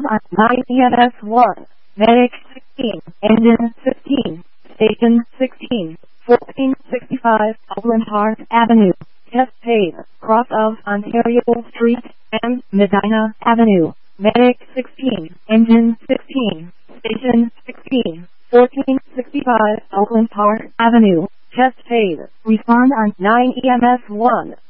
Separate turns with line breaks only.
on 9 EMS 1, Medic 16, Engine 15, Station 16, 1465 Upland Park Avenue, Cascade, Cross of Ontario Street, and Medina Avenue, Medic 16, Engine 16, Station 16, 1465 Upland Park Avenue, Cascade. Respond on 9 EMS 1.